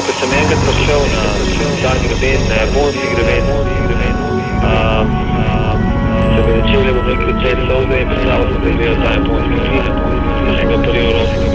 ko sem enkrat prišel na ta greben, na japonski greben, sem začel, da bom nekaj začel solze in predstavil sem, da je ta japonski film, enega prvi evropski.